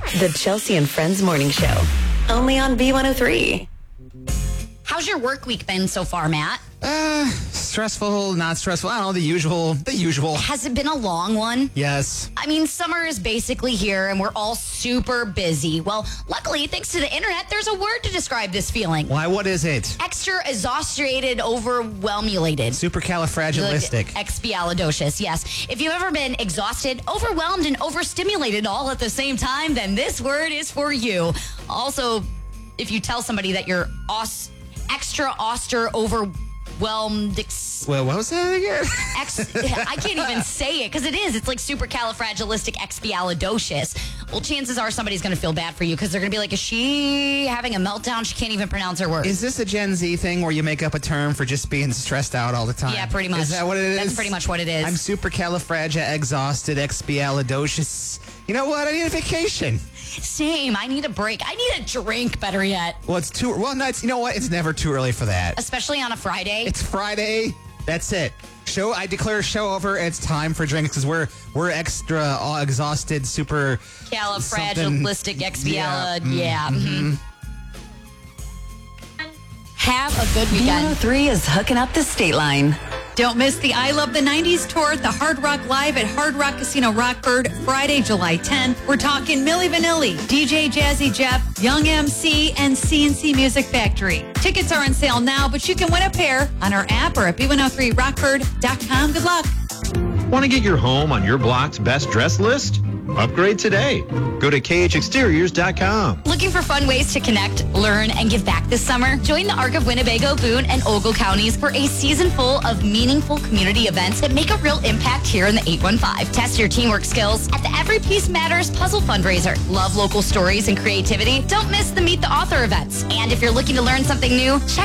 The Chelsea and Friends Morning Show. Only on B103. How's your work week been so far, Matt? Stressful, not stressful. I don't know, the usual. Has it been a long one? Yes. I mean, summer is basically here and we're all super busy. Well, luckily, thanks to the internet, there's a word to describe this feeling. Why, what is it? Extra exhausted, overwhelmulated. Supercalifragilistic. Expialidocious, yes. If you've ever been exhausted, overwhelmed, and overstimulated all at the same time, then this word is for you. Also, if you tell somebody that you're extra overwhelmed. Well, what was that again? I can't even say it because it is. It's like supercalifragilisticexpialidocious. Well, chances are somebody's going to feel bad for you because they're going to be like, is she having a meltdown? She can't even pronounce her words. Is this a Gen Z thing where you make up a term for just being stressed out all the time? Yeah, pretty much. Is that what it is? That's pretty much what it is. I'm supercalifragilisticexpialidocious. You know what? I need a vacation. Same. I need a break. I need a drink, better yet. Well, you know what? It's never too early for that. Especially on a Friday. It's Friday. That's it. I declare show over. It's time for drinks because we're extra exhausted, super califragilistic yeah. Mm-hmm. Have a good weekend. B103 is hooking up the state line. Don't miss the I Love the 90s tour at the Hard Rock Live at Hard Rock Casino Rockford, Friday, July 10th. We're talking Milli Vanilli, DJ Jazzy Jeff, Young MC, and CNC Music Factory. Tickets are on sale now, but you can win a pair on our app or at b103rockford.com. Good luck. Want to get your home on your block's best dress list? Upgrade today. Go to khexteriors.com. Looking for fun ways to connect, learn, and give back this summer? Join the Arc of Winnebago, Boone, and Ogle counties for a season full of meaningful community events that make a real impact here in the 815. Test your teamwork skills at the Every Piece Matters Puzzle Fundraiser. Love local stories and creativity? Don't miss the Meet the Author events. And if you're looking to learn something new, check